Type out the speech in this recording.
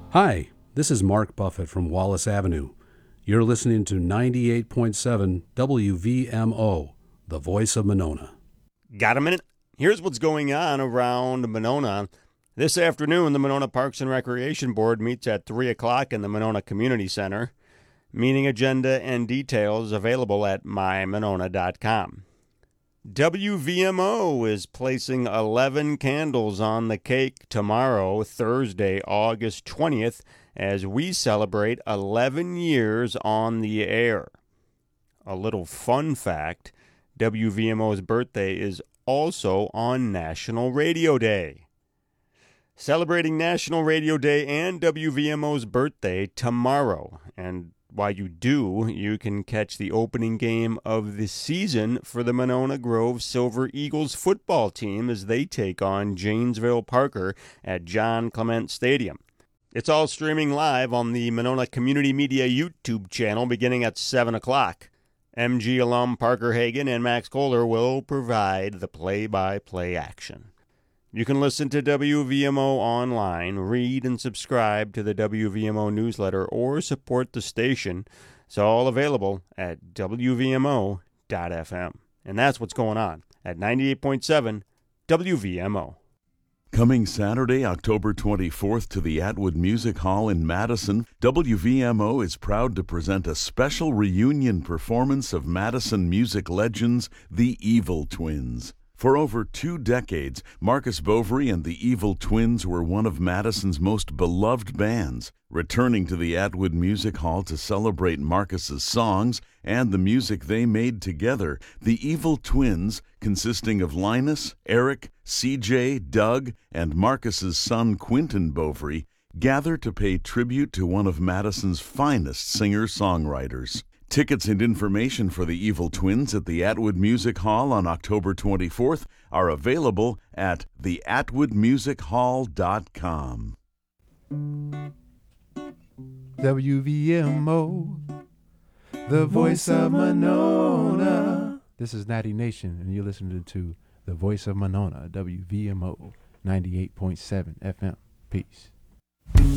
Hi, this is Mark Buffett from Wallace Avenue. You're listening to 98.7 WVMO, the voice of Monona. Got a minute? Here's what's going on around Monona. This afternoon, the Monona Parks and Recreation Board meets at 3 o'clock in the Monona Community Center. Meeting agenda and details available at mymonona.com. WVMO is placing 11 candles on the cake tomorrow, Thursday, August 20th, as we celebrate 11 years on the air. A little fun fact, WVMO's birthday is also on National Radio Day. Celebrating National Radio Day and WVMO's birthday tomorrow, and while you do, you can catch the opening game of the season for the Monona Grove Silver Eagles football team as they take on Janesville Parker at John Clement Stadium. It's all streaming live on the Monona Community Media YouTube channel beginning at 7 o'clock. MG alum Parker Hagan and Max Kohler will provide the play-by-play action. You can listen to WVMO online, read and subscribe to the WVMO newsletter, or support the station. It's all available at WVMO.FM. And that's what's going on at 98.7 WVMO. Coming Saturday, October 24th to the Atwood Music Hall in Madison, WVMO is proud to present a special reunion performance of Madison music legends, the Evil Twins. For over 2 decades, Marcus Bovary and the Evil Twins were one of Madison's most beloved bands. Returning to the Atwood Music Hall to celebrate Marcus's songs and the music they made together, the Evil Twins, consisting of Linus, Eric, CJ, Doug, and Marcus's son Quentin Bovary, gather to pay tribute to one of Madison's finest singer-songwriters. Tickets and information for the Evil Twins at the Atwood Music Hall on October 24th are available at theatwoodmusichall.com. WVMO, the voice of Monona. This is Natty Nation, and you're listening to the voice of Monona, WVMO 98.7 FM. Peace.